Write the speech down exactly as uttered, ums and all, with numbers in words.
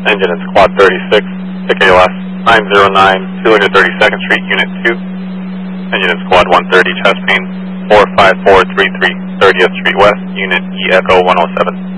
Engine is Squad thirty-six, T K O S nine zero nine, two thirty-second Street, Unit two. Engine is Squad one thirty, chest pain four five four three three, thirtieth Street West, Unit E Echo one oh seven.